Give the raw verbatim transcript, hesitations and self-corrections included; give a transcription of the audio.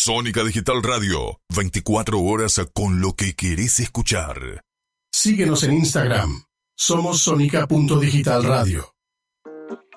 Sónica Digital Radio, veinticuatro horas con lo que querés escuchar. Síguenos en Instagram. Somos sónica punto digital radio.